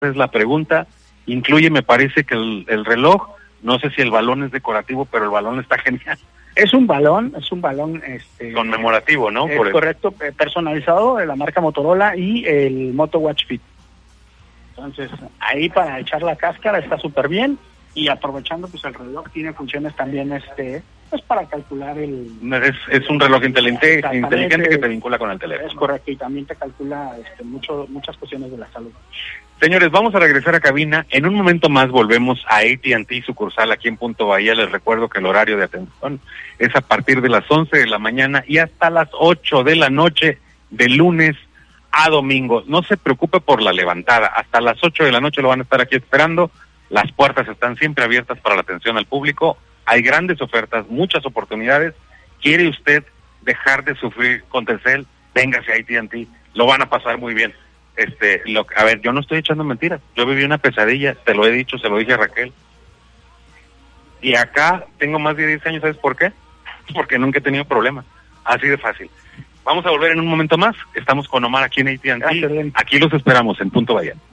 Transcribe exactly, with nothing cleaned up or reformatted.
es la pregunta. Incluye, me parece que el, el reloj, no sé si el balón es decorativo, pero el balón está genial. Es un balón, es un balón este conmemorativo, ¿no? Es Por correcto, el... personalizado de la marca Motorola y el Moto Watch Fit. Entonces, ahí para echar la cáscara está súper bien, y aprovechando pues el reloj tiene funciones también este pues para calcular el... Es, es un reloj inteligente, inteligente que te vincula con el teléfono. Es correcto, y también te calcula este, mucho, muchas cuestiones de la salud. Señores, vamos a regresar a cabina. En un momento más volvemos a A T and T sucursal aquí en Punto Bahía. Les recuerdo que el horario de atención es a partir de las once de la mañana y hasta las ocho de la noche, de lunes a domingo. No se preocupe por la levantada. Hasta las ocho de la noche lo van a estar aquí esperando. Las puertas están siempre abiertas para la atención al público. Hay grandes ofertas, muchas oportunidades. ¿Quiere usted dejar de sufrir con Telcel? Véngase a A T and T. Lo van a pasar muy bien. Este, lo, a ver, yo no estoy echando mentiras. Yo viví una pesadilla, te lo he dicho, se lo dije a Raquel. Y acá tengo más de diez años, ¿sabes por qué? Porque nunca he tenido problemas. Así de fácil. Vamos a volver en un momento más. Estamos con Omar aquí en A T and T. Aquí los esperamos en Punto Bahía.